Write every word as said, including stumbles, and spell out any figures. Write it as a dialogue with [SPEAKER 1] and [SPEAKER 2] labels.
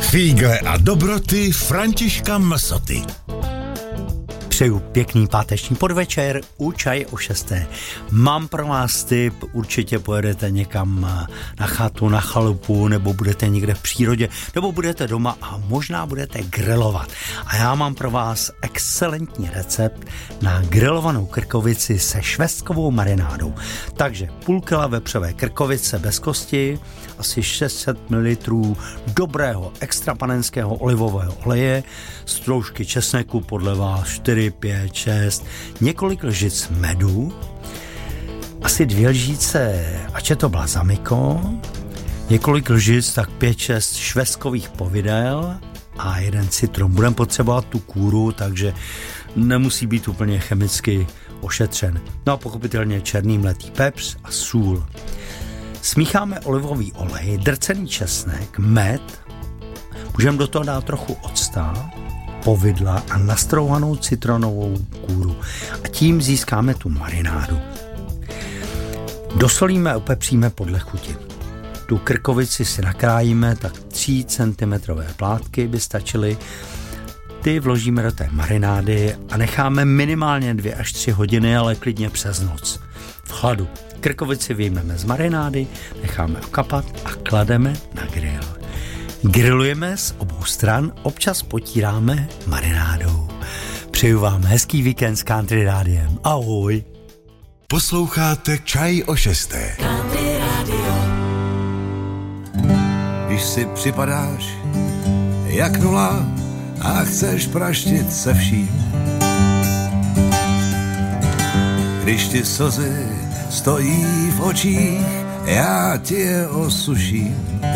[SPEAKER 1] Fígle a dobroty Františka Msoty.
[SPEAKER 2] Přeju pěkný páteční podvečer u Čaj o šesté. Mám pro vás tip, určitě pojedete někam na chatu, na chalupu, nebo budete někde v přírodě, nebo budete doma a možná budete grilovat. A já mám pro vás excelentní recept na grilovanou krkovici se švestkovou marinádou. Takže půl kila vepřové krkovice bez kosti, asi šest set mililitrů dobrého extra panenského olivového oleje, stroužky česneku podle vás čtyři, pět, šest, několik lžic medu, asi dvě lžíce aceto balsamico, několik lžic, tak pět, šest švestkových povidel a jeden citron. Budeme potřebovat tu kůru, takže nemusí být úplně chemicky ošetřen. No a pochopitelně černý mletý pepř a sůl. Smícháme olivový olej, drcený česnek, med, můžeme do toho dát trochu octa, povidla a nastrouhanou citronovou kůru. A tím získáme tu marinádu. Dosolíme a opepříme podle chuti. Tu krkovici si nakrájíme, tak tři centimetrové plátky by stačily. Ty vložíme do té marinády a necháme minimálně dvě až tři hodiny, ale klidně přes noc. V chladu. Krkovici vyjmeme z marinády, necháme okapat a klademe na grill. Grillujeme z obou stran, občas potíráme marinádou. Přeju vám hezký víkend s Country Rádiem. Ahoj.
[SPEAKER 1] Posloucháte Čaj o šesté.
[SPEAKER 3] Country Radio.
[SPEAKER 4] Když si připadáš jak nula a chceš praštit se vším, když ti slzy stojí v očích, já ti je osuším.